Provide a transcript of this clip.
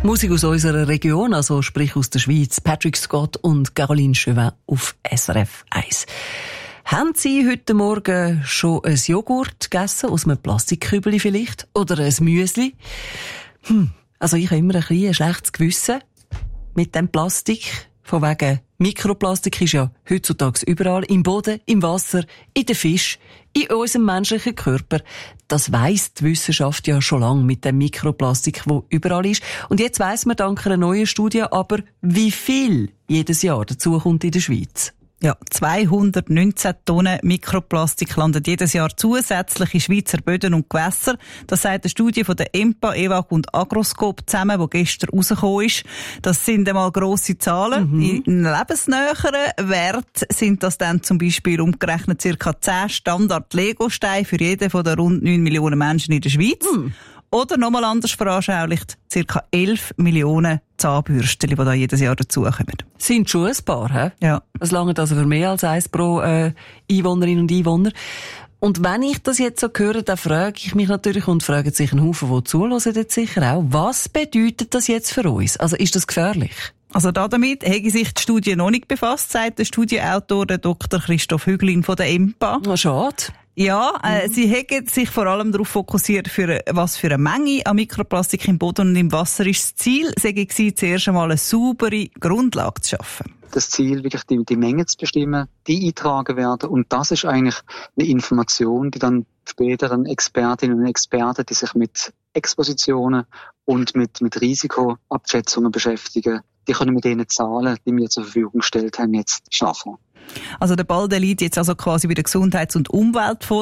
Musik aus unserer Region, also sprich aus der Schweiz. Patrick Scott und Caroline Chauvin auf SRF 1. Haben Sie heute Morgen schon ein Joghurt gegessen, aus einem Plastikkübeli vielleicht? Oder ein Müsli? Also ich habe immer ein bisschen ein schlechtes Gewissen mit dem Plastik. Von wegen Mikroplastik ist ja heutzutage überall. Im Boden, im Wasser, in den Fisch, in unserem menschlichen Körper. Das weiss die Wissenschaft ja schon lange mit dem Mikroplastik, wo überall ist. Und jetzt weiss man dank einer neuen Studie aber, wie viel jedes Jahr dazukommt in der Schweiz. Ja, 219 Tonnen Mikroplastik landen jedes Jahr zusätzlich in Schweizer Böden und Gewässer. Das sagt eine Studie von der EMPA, EWAG und Agroscope zusammen, die gestern rausgekommen ist. Das sind einmal grosse Zahlen. In lebensnäheren Wert sind das dann zum Beispiel umgerechnet ca. 10 Standard-Lego-Steine für jeden von den rund 9 Millionen Menschen in der Schweiz. Oder nochmal anders veranschaulicht, ca. 11 Millionen Zahnbürsten, die da jedes Jahr dazukommen. Sind schon ein paar, hä? Ja. Das langt also für mehr als eins pro Einwohnerin und Einwohner. Und wenn ich das jetzt so höre, dann frage ich mich natürlich und fragen sich ein Haufen, die zuhören, jetzt sicher auch, was bedeutet das jetzt für uns? Also ist das gefährlich? Also damit hätte sich die Studie noch nicht befasst, sagt der Studienautor Dr. Christoph Hüglin von der EMPA. Na, schade. Ja, sie haben sich vor allem darauf fokussiert, was für eine Menge an Mikroplastik im Boden und im Wasser ist. Das Ziel war zuerst einmal eine saubere Grundlage zu schaffen. Das Ziel, wirklich die Menge zu bestimmen, die eintragen werden. Und das ist eigentlich eine Information, die dann später dann Expertinnen und Experten, die sich mit Expositionen und mit Risikoabschätzungen beschäftigen, die können mit den Zahlen, die wir zur Verfügung gestellt haben, jetzt schaffen. Also der Ball, der liegt jetzt also quasi bei der Gesundheits- und Umweltfonds.